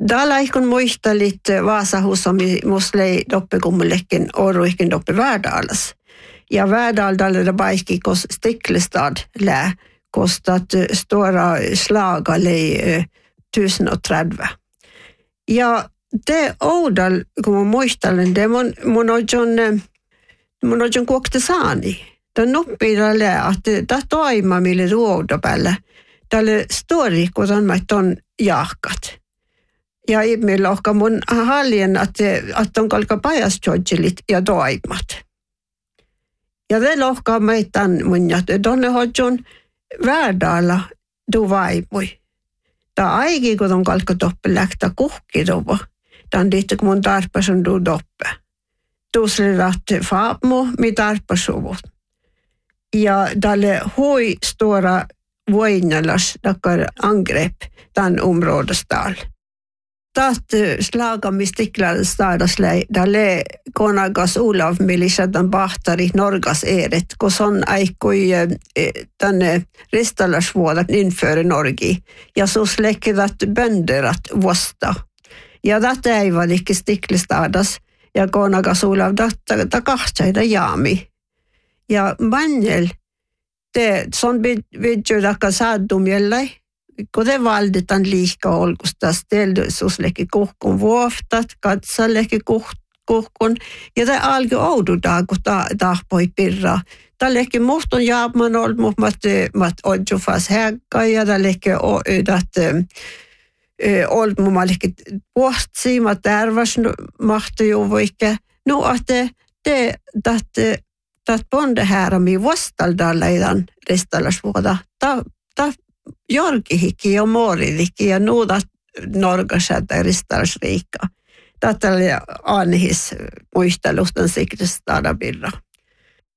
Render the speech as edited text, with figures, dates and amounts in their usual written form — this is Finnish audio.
Täällä ikon muistelit Vaasahus on muslei doppekummellekin oruikin doppe Värdaalas. Ja Värdal tällä paikki kos Stiklestad lää kostat stora slaga lei 1030. Ja te oudal, kun mä muistelen, det mun on kuokte saani. Tämä noppi tällä, että tämä toima, mille ruoda päällä. Tälle stori, kun on jahkat. Ja ihmillä on mun haljen, että on kalka pajastjodjelit ja toimat. Ja te lohkaa meitän mun, että tonne hodjon Värdalla du vaimui. Tämä aiki, kun on kalka toppe lähtä kuhkiruva. Tämä on tietysti, kun mun tarpas on du doppe. Tuusli rahti faapmu, mi tarpas suvut. Ja tälle hui stora voinnalas takkar angrepp tämän områdestal. Taht slagamistiklar stadaslei tälle konagas Olav milisadan bahtari Norgas eret, kun on aikoi tänne ristalasvuodat inför Norgi. Ja så släckevat bönderat vasta. Ja tätä ei vaan ikke stiklistadas. Ja konagas Olav tätä kahtsaida jaami. Ja manjel, te son vidjo takka saadum jällei, kun te valditaan liikaa olkustas, teellisuusleki kuhkun vuoftat, katsaleki kuhkun, ja te alkoi oudutaan, kun tahpoi pirraa. Tälleki muhtun jaapman ollut, mutta mat odjufas häkka, ja tälleki ollut mun malekki puhtsi, mä tärväs mahtu juvuikke. No, että te tätä bondehärmi vastaldalla idan ristalasvuoda. Ta jorkihikki ja moorihikki ja nuudat Norgasäätä ristalasriikka. Tätä oli Anhis muistelustan sikristadabilla.